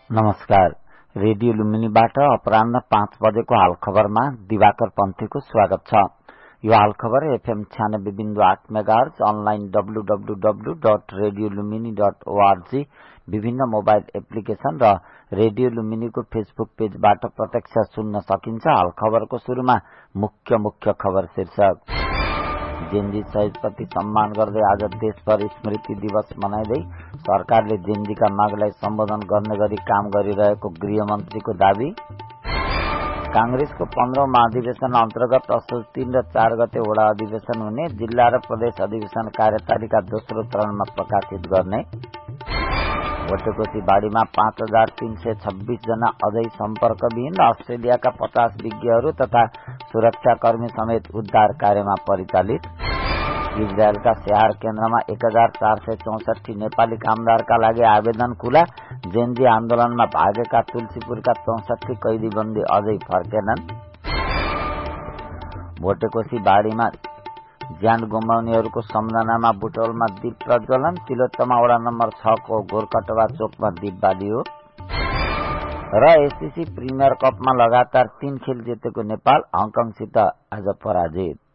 नमस्कार। रेडियो लुम्बिनीबाट अपराह्न 5 बजेको हाल खबरमा दिवाकर पन्थीको स्वागत छ। यो हाल खबर एफएम 96.8 मेगाहर्ज, अनलाइन www.radiolumini.org, विभिन्न मोबाइल एप्लिकेशन र रेडियो लुम्बिनीको फेसबुक पेजबाट प्रत्यक्ष सुन्न सकिन्छ। हाल खबरको सुरुमा मुख्य खबर शीर्षक। जेनजी शहीदप्रति सम्मान गर्दै आज देशभर स्मृति दिवस मनाइँदै सरकारले जेनजीका मागलाई सम्बोधन गर्ने गरी काम गरिरहेको गृहमन्त्रीको दावी। कांग्रेसको 15औं महाधिवेशन अन्तर्गत असोज 3 र 4 गते वडा अधिवेशन हुने, जिल्ला र प्रदेश अधिवेशन कार्यतालिका दोस्रो चरणमा प्रकाशित गर्ने। भोटेकोशी बाढीमा 5326 जना अझै सम्पर्कविहीन र अस्ट्रेलियाका 50 विज्ञहरू तथा सुरक्षाकर्मी समेत उद्धार कार्यमा परिचालित। इजरायलका स्याहार केन्द्रमा 1464 नेपाली कामदारका लागि आवेदन खुला। जेनजी आन्दोलनमा भागेका तुलसीपुरका 64 कैदीबन्दी अझै फर्केनन्। भोटेकोशी बाढीमा ज्यान गुमाउनेहरूको सम्झनामा बुटवलमा दीप प्रज्वलन। तिलोत्तमा वडा नम्बर 6 को गोरकटवा चोकमा दीप बालियो। र एससीसी प्रिमियर कपमा लगातार 3 खेल जितेको नेपाल हङकङसित आज पराजित।